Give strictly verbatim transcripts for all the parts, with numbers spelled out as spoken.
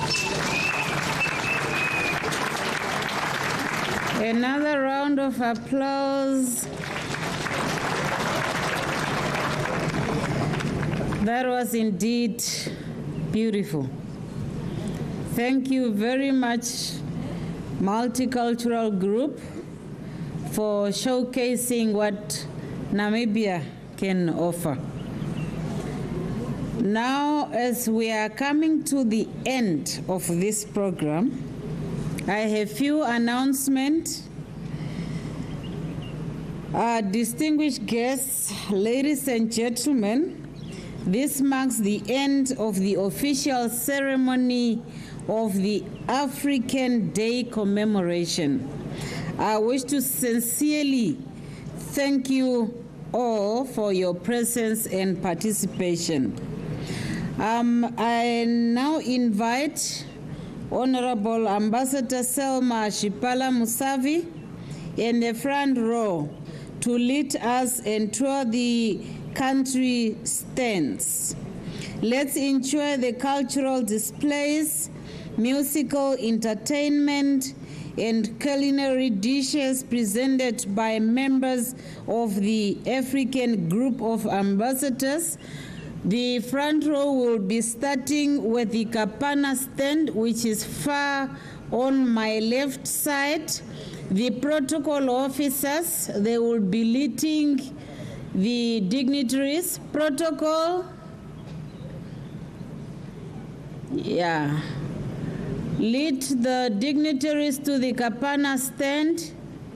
Another round of applause. That was indeed beautiful. Thank you very much, Multicultural Group, for showcasing what Namibia can offer. Now, as we are coming to the end of this program, I have few announcements. Uh, distinguished guests, ladies and gentlemen, this marks the end of the official ceremony of the African Day commemoration. I wish to sincerely thank you all for your presence and participation. Um, I now invite Honorable Ambassador Selma Shipala Musavi in the front row to lead us and tour the country stands. Let's enjoy the cultural displays, musical entertainment, and culinary dishes presented by members of the African Group of Ambassadors. The front row will be starting with the Kapana stand, which is far on my left side. The protocol officers, they will be leading the dignitaries. Protocol, yeah. Lead the dignitaries to the Kapana stand.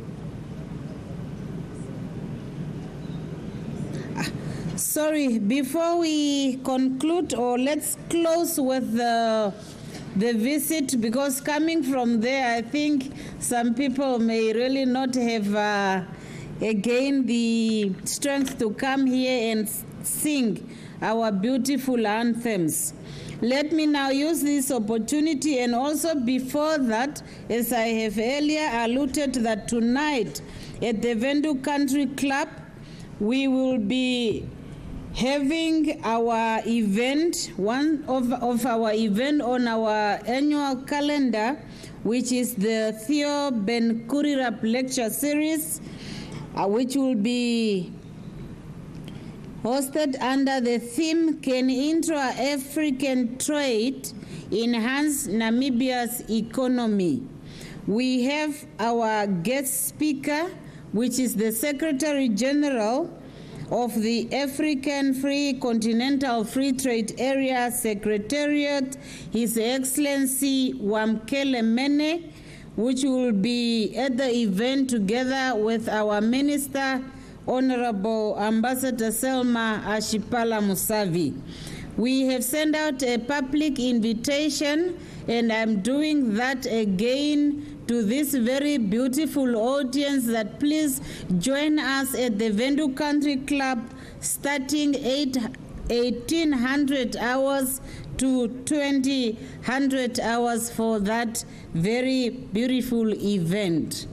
Sorry, before we conclude, or let's close with the, the visit, because coming from there, I think some people may really not have uh, again the strength to come here and sing our beautiful anthems. Let me now use this opportunity, and also before that, as I have earlier alluded, that tonight at the Vendu Country Club, we will be having our event, one of, of our event on our annual calendar, which is the Theo Ben Kurirap Lecture Series, uh, which will be hosted under the theme, Can Intra-African Trade Enhance Namibia's Economy? We have our guest speaker, which is the Secretary General of the African Free Continental Free Trade Area Secretariat, His Excellency Wamkele Mene, which will be at the event together with our Minister, Honorable Ambassador Selma Ashipala Musavi. We have sent out a public invitation, and I'm doing that again to this very beautiful audience, that please join us at the Vendu Country Club starting eighteen hundred hours to twenty hundred hours for that very beautiful event.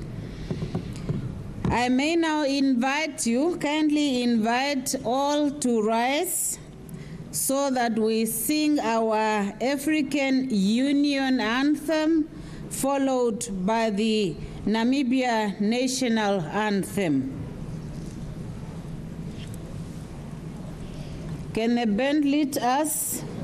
I may now invite you, kindly invite all to rise so that we sing our African Union anthem, followed by the Namibia National Anthem. Can the band lead us?